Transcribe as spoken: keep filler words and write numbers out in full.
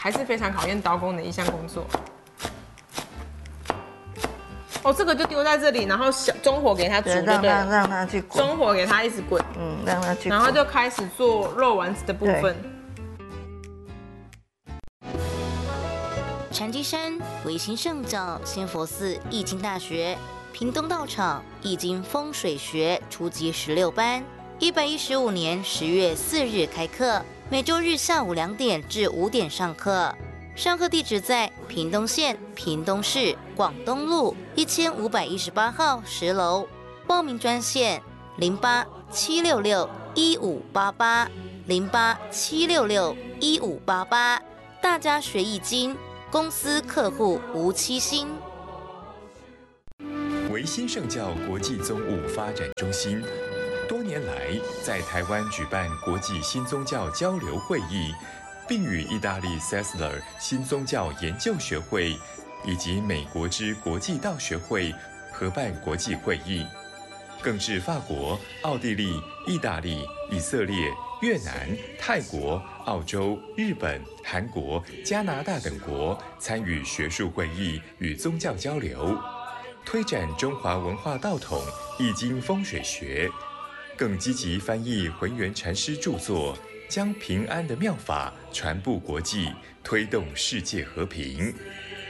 还是非常考验刀工的一项工作。哦，这个就丢在这里，然后小中火给它煮，对不对？ 让它让它去滚， 中火给它一直滚， 嗯，让它去滚， 然后就开始做肉丸子的部分。 禅机山维新圣教仙佛寺易经大学屏东道场易经风水学初级十六班，一百一十五年十月四日开课，每周日下午两点至五点上课。上课地址在屏东县屏东市广东路一千五百一十八号十楼。报名专线零八七六六一五八八零八七六六一五八八。大家学易经。公司客户无七星。 维新圣教国际宗务发展中心多年来在台湾举办国际新宗教交流会议，并与意大利 Sessler 新宗教研究学会以及美国之国际道学会合办国际会议，更至法国、奥地利、意大利、以色列、越南、泰国、澳洲、日本、韩国、加拿大等国参与学术会议与宗教交流，推展中华文化道统、易经风水学，更积极翻译浑元禅师著作，将平安的妙法传布国际，推动世界和平。